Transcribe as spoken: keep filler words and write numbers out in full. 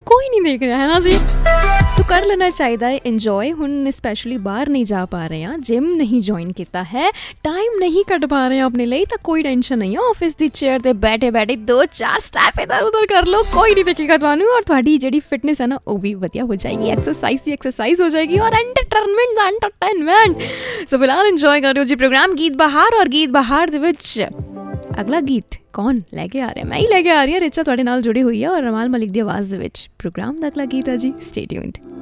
कोई नहीं देख रहा है ना जी। सो कर लेना चाहिए इंजॉय। हुण स्पैशली बाहर नहीं जा पा रहे हैं, जिम नहीं ज्वाइन किया है, टाइम नहीं कट पा रहे हैं अपने लिए, तो कोई टेंशन नहीं है। ऑफिस की चेयर पर बैठे बैठे दो चार स्टैप इधर उधर कर लो, कोई नहीं देखेगा तुहानू, और तुहाडी जिहड़ी फिटनेस है ना वो भी वधिया हो जाएगी। एक्सरसाइज की एक्सरसाइज हो जाएगी और एंटरटेनमेंट दा एंटरटेनमेंट। सो फिलहाल इंजॉय करो जी प्रोग्राम गीत बहार। और गीत बहार दे विच अगला गीत कौन लैके आ रहा है? मैं ही लैके आ रही हूँ। रिचा तुहाडे नाल जुड़ी हुई है और रमाल मलिक की आवाज़ दे विच प्रोग्राम दा अगला गीत है जी। Stay tuned.